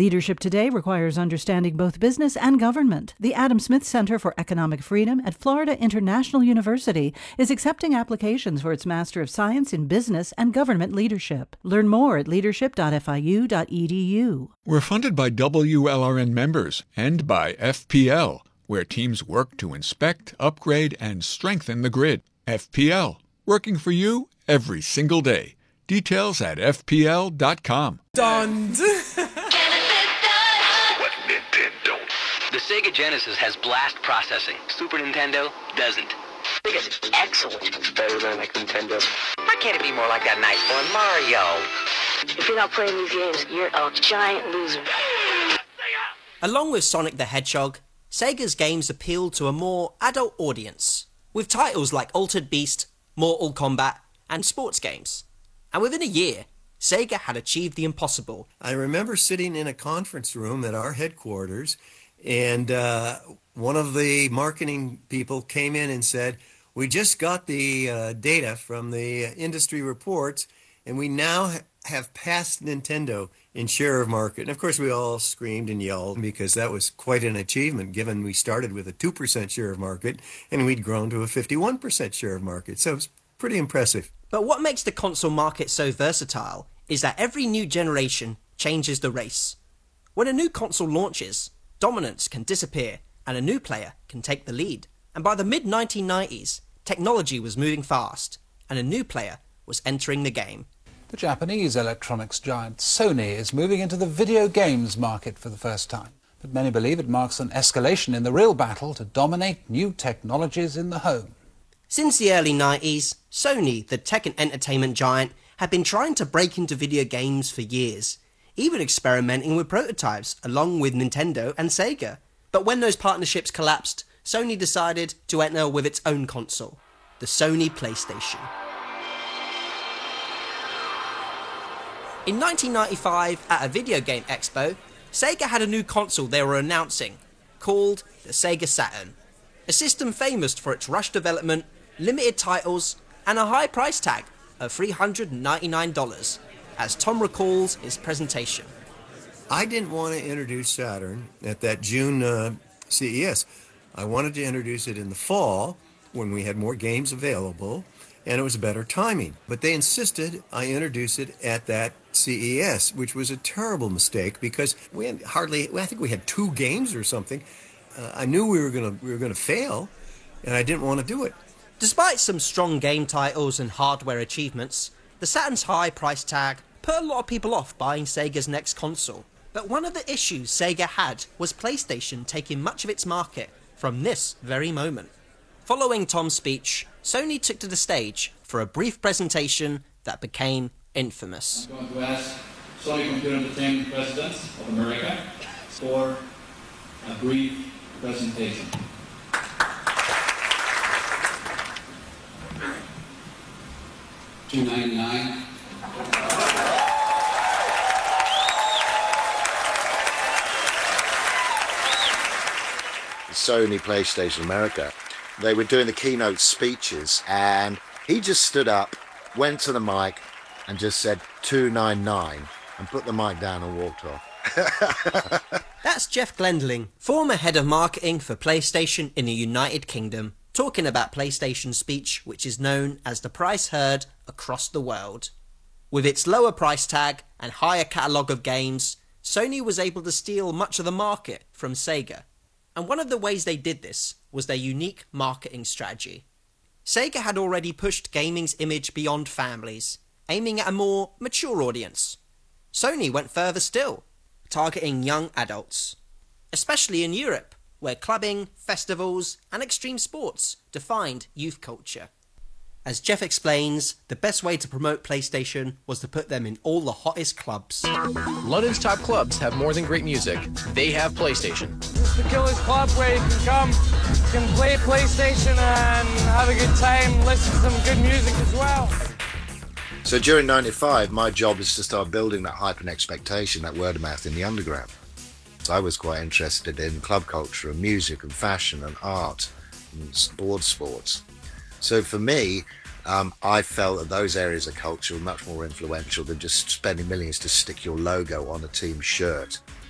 Leadership today requires understanding both business and government. The Adam Smith Center for Economic Freedom at Florida International University is accepting applications for its Master of Science in Business and Government Leadership. Learn more at leadership.fiu.edu. We're funded by WLRN members and by FPL, where teams work to inspect, upgrade, and strengthen the grid. FPL, working for you every single day. Details at fpl.com. Done. What Nintendo? The Sega Genesis has blast processing. Super Nintendo doesn't. Sega's excellent. It's better than like Nintendo. Why can't it be more like that nice boy Mario? If you're not playing these games, you're a giant loser. Along with Sonic the Hedgehog, Sega's games appeal to a more adult audience, with titles like Altered Beast, Mortal Kombat, and sports games. And within a year, Sega had achieved the impossible. I remember sitting in a conference room at our headquarters, and one of the marketing people came in and said, "We just got the data from the industry reports, and we now have passed Nintendo in share of market." And of course, we all screamed and yelled because that was quite an achievement, given we started with a 2% share of market, and we'd grown to a 51% share of market. So it was pretty impressive. But what makes the console market so versatile is that every new generation changes the race. When a new console launches, dominance can disappear and a new player can take the lead. And by the mid-1990s, technology was moving fast and a new player was entering the game. The Japanese electronics giant Sony is moving into the video games market for the first time. But many believe it marks an escalation in the real battle to dominate new technologies in the home. Since the early 90s, Sony, the tech and entertainment giant, had been trying to break into video games for years, even experimenting with prototypes along with Nintendo and Sega. But when those partnerships collapsed, Sony decided to enter with its own console, the Sony PlayStation. In 1995, at a video game expo, Sega had a new console they were announcing, called the Sega Saturn. A system famous for its rush development, limited titles, and a high price tag of $399, as Tom recalls his presentation. I didn't want to introduce Saturn at that June CES. I wanted to introduce it in the fall when we had more games available and it was better timing. But they insisted I introduce it at that CES, which was a terrible mistake because we had I think we had 2 games or something. I knew we were gonna fail, and I didn't want to do it. Despite some strong game titles and hardware achievements, the Saturn's high price tag put a lot of people off buying Sega's next console. But one of the issues Sega had was PlayStation taking much of its market from this very moment. Following Tom's speech, Sony took to the stage for a brief presentation that became infamous. I'm going to ask Sony Computer Entertainment President of America for a brief presentation. $299. Sony PlayStation America, they were doing the keynote speeches, and he just stood up, went to the mic, and just said $299 and put the mic down and walked off. That's Jeff Glendling, former head of marketing for PlayStation in the United Kingdom, talking about PlayStation's speech, which is known as the price heard across the world. With its lower price tag and higher catalogue of games, Sony was able to steal much of the market from Sega. And one of the ways they did this was their unique marketing strategy. Sega had already pushed gaming's image beyond families, aiming at a more mature audience. Sony went further still, targeting young adults, especially in Europe, where clubbing, festivals, and extreme sports defined youth culture. As Jeff explains, the best way to promote PlayStation was to put them in all the hottest clubs. London's top clubs have more than great music. They have PlayStation. It's the Killers Club where you can come, you can play PlayStation and have a good time, listen to some good music as well. So during '95, my job was to start building that hype and expectation, that word of mouth in the underground. So I was quite interested in club culture and music and fashion and art and sports. So for me, I felt that those areas of culture were much more influential than just spending millions to stick your logo on a team shirt.